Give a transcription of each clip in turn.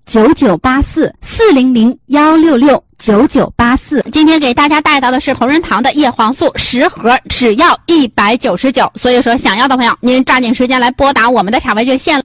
400-166-9984。今天给大家带到的是同仁堂的叶黄素10盒，只要199，所以说想要的朋友您抓紧时间来拨打我们的产卫热线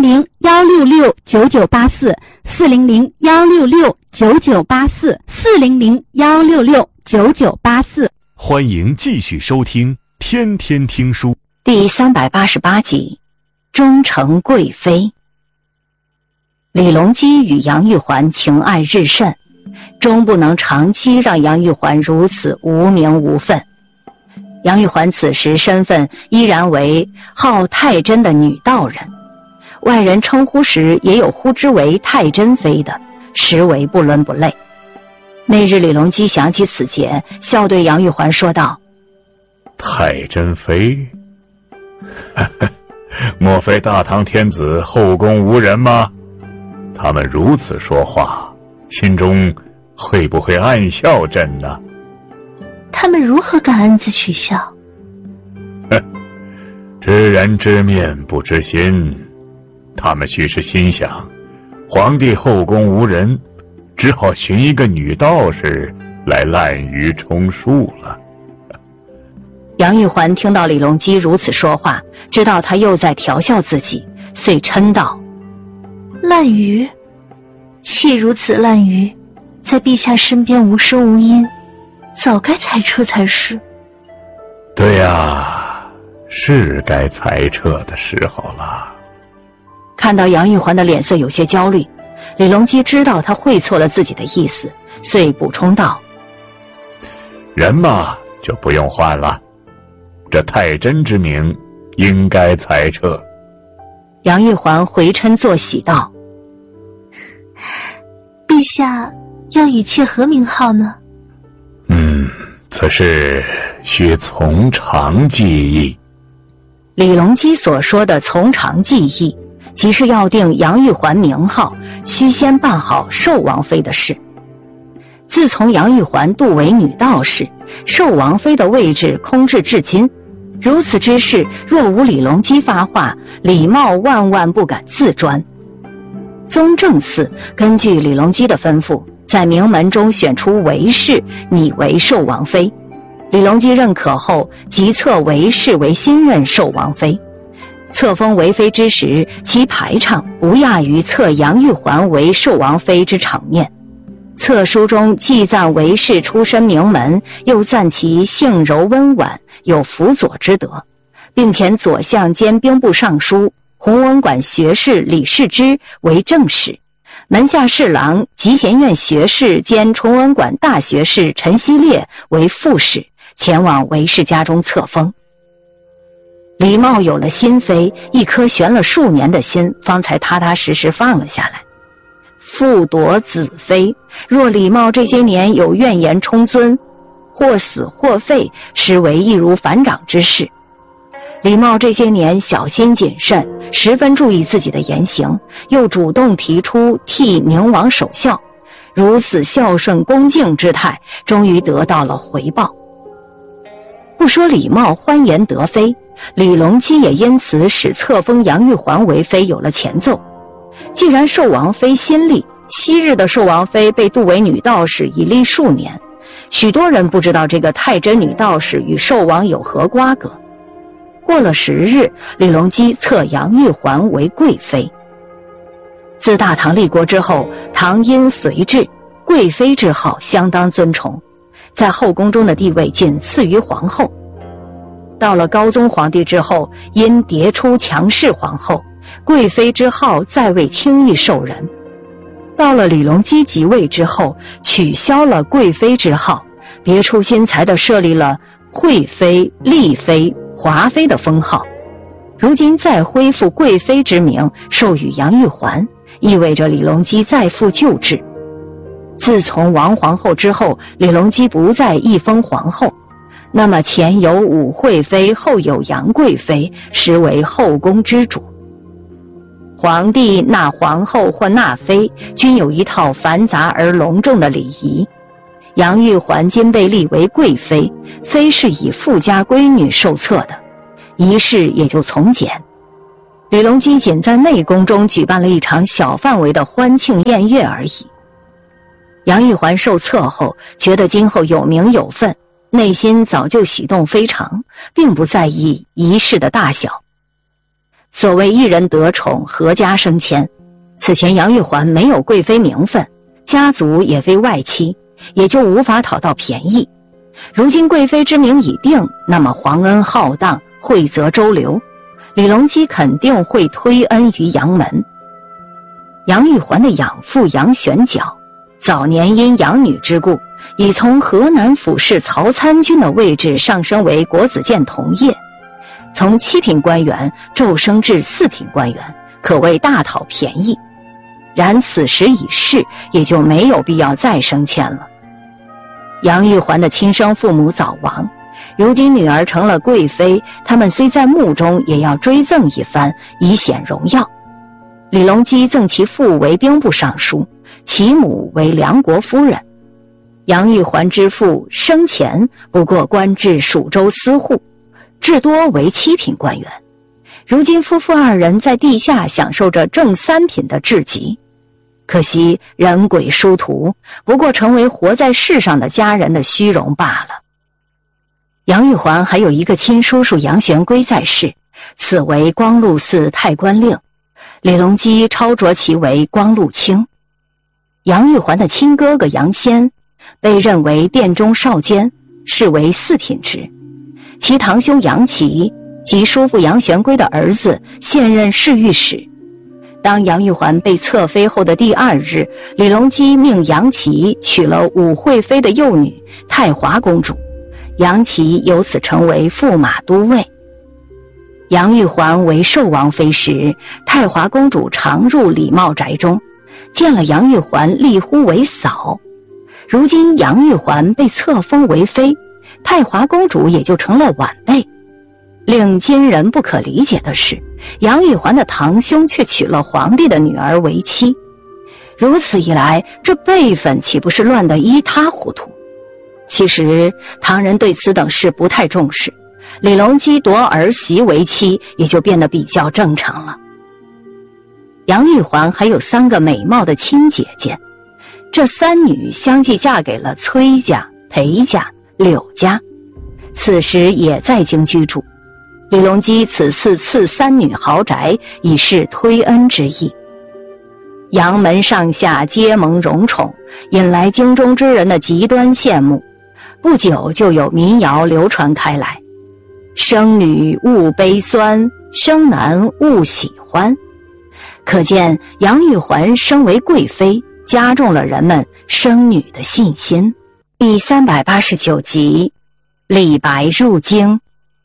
400-166-9984，400-166-9984。 欢迎继续收听天天听书第388集，忠诚贵妃。李隆基与杨玉环情爱日甚，终不能长期让杨玉环如此无名无分。杨玉环此时身份依然为号太真的女道人，外人称呼时也有呼之为太真妃的，实为不伦不类。那日李隆基想起此节，笑对杨玉环说道： 太真妃莫非大唐天子后宫无人吗？他们如此说话，心中会不会暗笑朕呢？ 他们如何敢暗自取笑？ 知人知面不知心，他们须是心想皇帝后宫无人，只好寻一个女道士来滥竽充数了。 杨玉环听到李隆基如此说话，知道他又在调笑自己，遂嗔道： 滥竽？岂如此滥竽，在陛下身边无声无音，早该裁撤才是。 对呀，是该裁撤的时候了。 看到杨玉环的脸色有些焦虑，李隆基知道他会错了自己的意思，遂补充道： 人嘛，就不用换了，这太真之名应该裁撤。 杨玉环回嗔作喜道： 陛下要以妾何名号呢？ 此事需从长计议。 李隆基所说的从长计议，即是要定杨玉环名号，须先办好寿王妃的事。自从杨玉环度为女道士，寿王妃的位置空置至今，如此之事，若无李隆基发话，李瑁万万不敢自专。宗正寺根据李隆基的吩咐，在名门中选出韦氏拟为寿王妃。李隆基认可后，即册韦氏为新任寿王妃。册封韦妃之时，其排场不亚于册杨玉环为寿王妃之场面。册书中既赞韦氏出身名门，又赞其性柔温婉，有辅佐之德，并遣左相兼兵部尚书弘文馆学士李世之为正使，门下侍郎集贤院学士兼崇文馆大学士陈希烈为副使，前往韦氏家中册封。李瑁有了新妃，一颗悬了数年的心方才踏踏实实放了下来。复夺子妃，若李瑁这些年有怨言冲尊，或死或废，实为易如反掌之事。李瑁这些年小心谨慎，十分注意自己的言行，又主动提出替宁王守孝，如此孝顺恭敬之态，终于得到了回报。不说李瑁欢颜得妃，李隆基也因此使册封杨玉环为妃有了前奏。既然寿王妃新立，昔日的寿王妃被度为女道士已历数年，许多人不知道这个太真女道士与寿王有何瓜葛。过了10日，李隆基册杨玉环为贵妃。自大唐立国之后，唐因随制，贵妃之号相当尊崇，在后宫中的地位仅次于皇后。到了高宗皇帝之后，因迭出强势皇后，贵妃之号再未轻易受人。到了李隆基即位之后，取消了贵妃之号，别出心裁地设立了惠妃、丽妃、华妃的封号。如今再恢复贵妃之名，授予杨玉环，意味着李隆基再复旧制。自从王皇后之后，李隆基不再一封皇后，那么前有武惠妃，后有杨贵妃，实为后宫之主。皇帝纳皇后或纳妃，均有一套繁杂而隆重的礼仪。杨玉环今被立为贵妃，妃是以富家闺女受册的，仪式也就从简。 李隆基仅在内宫中举办了一场小范围的欢庆宴乐而已。杨玉环受册后，觉得今后有名有分，内心早就喜动非常，并不在意仪式的大小。所谓一人得宠，阖家升迁，此前杨玉环没有贵妃名分，家族也非外戚，也就无法讨到便宜。如今贵妃之名已定，那么皇恩浩荡，惠泽周流，李隆基肯定会推恩于杨门。杨玉环的养父杨玄角早年因养女之故，已从河南府事曹参军的位置上升为国子监同业，从7品官员骤升至4品官员，可谓大讨便宜。然此时已逝，也就没有必要再升迁了。杨玉环的亲生父母早亡，如今女儿成了贵妃，他们虽在墓中也要追赠一番，以显荣耀。李隆基赠其父为兵部尚书，其母为梁国夫人。杨玉环之父生前不过官至蜀州司户，至多为7品官员。如今夫妇2人在地下享受着正3品的至极，可惜人鬼殊途，不过成为活在世上的家人的虚荣罢了。杨玉环还有一个亲叔叔杨玄圭在世，此为光禄寺太官令，李隆基超擢其为光禄卿。杨玉环的亲哥哥杨先被认为殿中少监，视为4品职，其堂兄杨琦及叔父杨玄圭的儿子现任侍御史。当杨玉环被册妃后的第2日，李隆基命杨琦娶了武惠妃的幼女太华公主，杨琦由此成为驸马都尉。杨玉环为寿王妃时，太华公主常入李茂宅中，见了杨玉环立呼为嫂。如今杨玉环被册封为妃，太华公主也就成了晚辈。令今人不可理解的是，杨玉环的堂兄却娶了皇帝的女儿为妻。如此一来，这辈分岂不是乱得一塌糊涂？其实唐人对此等事不太重视，李隆基夺儿媳为妻也就变得比较正常了。杨玉环还有3个美貌的亲姐姐，这3女相继嫁给了崔家、裴家、柳家，此时也在京居住。李隆基此次赐3女豪宅，以示推恩之意。杨门上下皆蒙荣宠，引来京中之人的极端羡慕。不久就有民谣流传开来：生女勿悲酸，生男勿喜欢。可见杨玉环身为贵妃，加重了人们生女的信心。第389集，李白入京。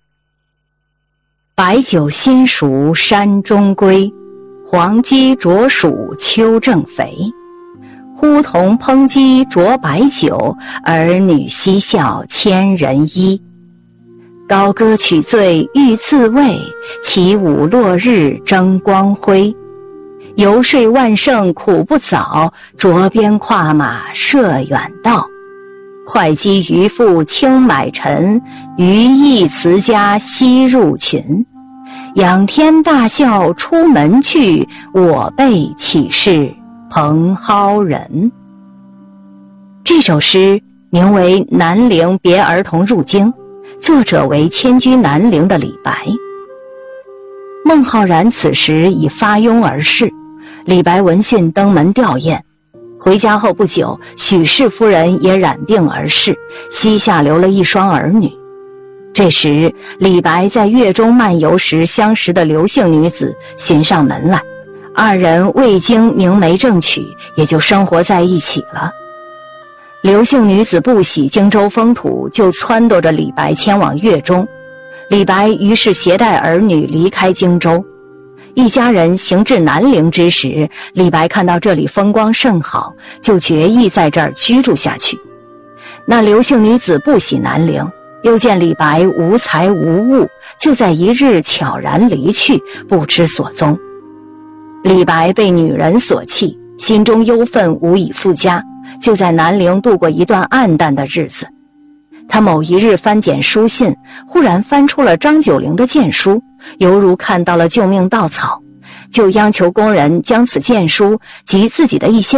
白酒新熟山中归，黄鸡啄黍秋正肥。呼童烹鸡酌白酒，儿女嬉笑千人衣。高歌取醉欲自慰，起舞落日争光辉。游说万乘苦不早，着鞭跨马涉远道。会稽渔父轻买尘，余役辞家西入秦。仰天大笑出门去，我辈岂是蓬蒿人。这首诗名为《南陵别儿童入京》，作者为迁居南陵的李白。孟浩然此时已发庸而逝，李白闻讯登门吊唁。回家后不久，许氏夫人也染病而逝，膝下留了一双儿女。这时李白在岳中漫游时相识的刘姓女子寻上门来，2人未经明媒正娶，也就生活在一起了。刘姓女子不喜荆州风土，就撺掇着李白迁往岳中。李白于是携带儿女离开荆州。一家人行至南陵之时，李白看到这里风光甚好，就决意在这儿居住下去。那刘姓女子不喜南陵，又见李白无才无物，就在一日悄然离去，不知所踪。李白被女人所弃，心中忧愤，无以复加，就在南陵度过一段暗淡的日子。他某一日翻检书信，忽然翻出了张九龄的荐书，犹如看到了救命稻草。 就央求工人将此荐书及自己的一些